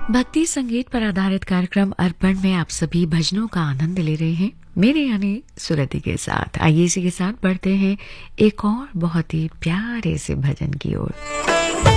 भक्ति संगीत पर आधारित कार्यक्रम अर्पण में आप सभी भजनों का आनंद ले रहे हैं मेरे यानी सुरति के साथ। आइए इसी के साथ बढ़ते हैं एक और बहुत ही प्यारे से भजन की ओर।